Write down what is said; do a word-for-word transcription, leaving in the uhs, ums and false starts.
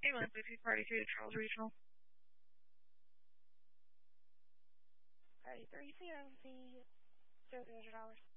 Ambulance two forty-two, Charles Regional. Party three C M C, zero hundred dollars.